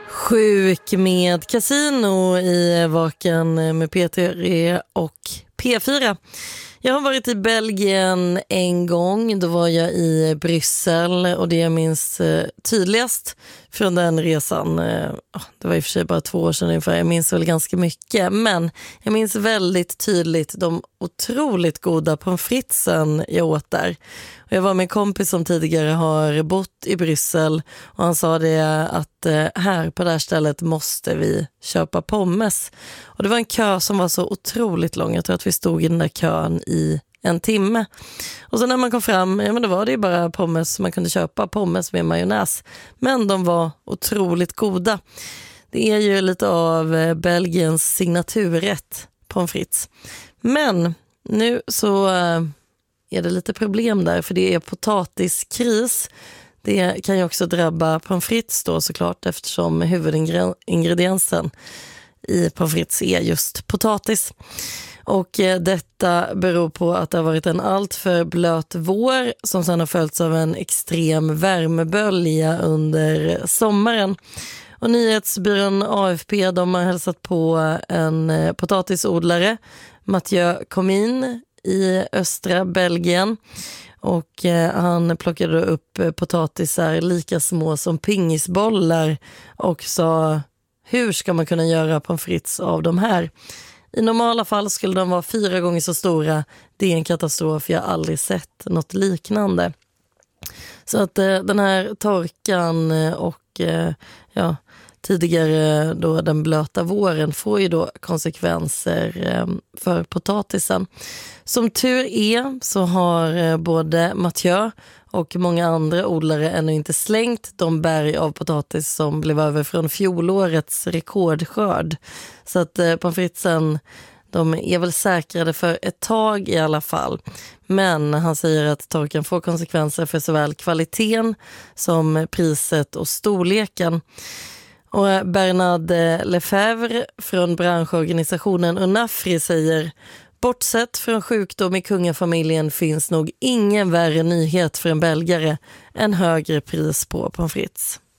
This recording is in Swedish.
Sjuk med Casino i Vaken med P3 och P4. Jag har varit i Belgien en gång, då var jag i Bryssel och det jag minns tydligast från den resan, det var i och för sig bara 2 år sedan ungefär, jag minns väl ganska mycket, men jag minns väldigt tydligt de otroligt goda pommes fritesen jag åt där. Och jag var med en kompis som tidigare har bott i Bryssel och han sa det att här på det här stället måste vi köpa pommes. Och det var en kö som var så otroligt lång, jag tror att vi stod i den där kön i 1 timme. Och så när man kom fram, men då var det ju bara pommes, man kunde köpa pommes med majonnäs. Men de var otroligt goda. Det är ju lite av Belgiens signaturrätt, pommes frites. Men nu så är det lite problem där, för det är potatiskris. Det kan ju också drabba pommes frites då såklart, eftersom huvudingrediensen i pommes frites är just potatis. Och detta beror på att det har varit en alltför blöt vår som sedan har följts av en extrem värmebölja under sommaren. Och nyhetsbyrån AFP, de har hälsat på en potatisodlare, Mathieu Comin, i östra Belgien. Och han plockade upp potatisar lika små som pingisbollar och sa, hur ska man kunna göra pommes frites av de här? I normala fall skulle de vara 4 gånger så stora. Det är en katastrof, jag har aldrig sett något liknande. Så att den här torkan och tidigare då den blöta våren får ju då konsekvenser för potatisen. Som tur är så har både Mathieu och många andra odlare ännu inte slängt de berg av potatis som blev över från fjolårets rekordskörd. Så att pommes fritesen, de är väl säkrade för ett tag i alla fall. Men han säger att torkan får konsekvenser för såväl kvaliteten som priset och storleken. Och Bernard Lefebvre från branschorganisationen Unafri säger, bortsett från sjukdom i kungafamiljen finns nog ingen värre nyhet för en belgare än högre pris på pommes frites.